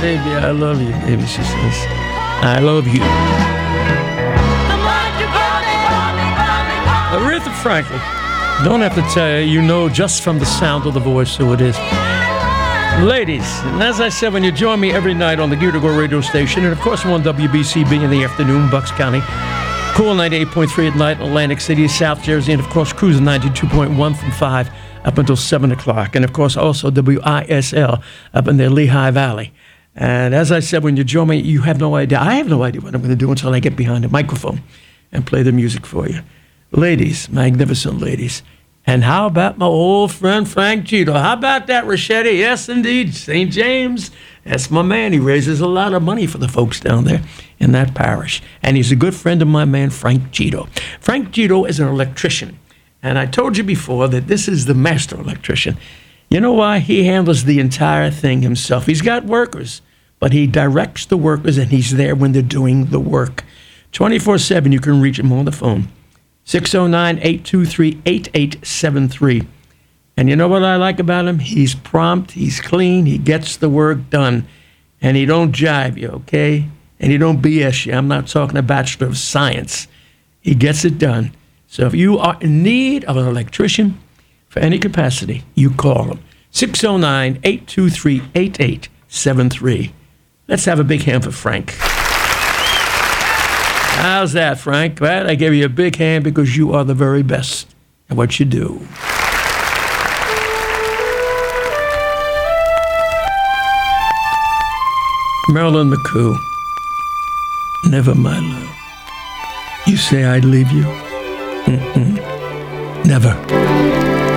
baby, I love you, baby, she says. I love you. Aretha Franklin. Don't have to tell you, you know just from the sound of the voice who it is. Ladies, and as I said, when you join me every night on the Gear to Go radio station, and of course I'm on WBCB in the afternoon, Bucks County, Cool 98.3 at night, Atlantic City, South Jersey, and of course Cruising 92.1 from 5 up until 7 o'clock, and of course also WISL up in the Lehigh Valley. And as I said, when you join me, you have no idea. I have no idea what I'm going to do until I get behind the microphone and play the music for you. Ladies, magnificent ladies. And how about my old friend Frank Cheeto? How about that, Rochetti? Yes, indeed. St. James. That's my man. He raises a lot of money for the folks down there in that parish. And he's a good friend of my man, Frank Cheeto. Frank Cheeto is an electrician. And I told you before that this is the master electrician. You know why? He handles the entire thing himself. He's got workers, but he directs the workers, and he's there when they're doing the work. 24/7, you can reach him on the phone. 609-823-8873. And you know what I like about him? He's prompt, he's clean, he gets the work done, and he don't jive you, okay? And he don't BS you. I'm not talking a Bachelor of Science. He gets it done. So if you are in need of an electrician for any capacity, you call him. 609-823-8873. Let's have a big hand for Frank. How's that, Frank? Glad I gave you a big hand because you are the very best at what you do. Marilyn McCoo, never my love. You say I'd leave you? Never.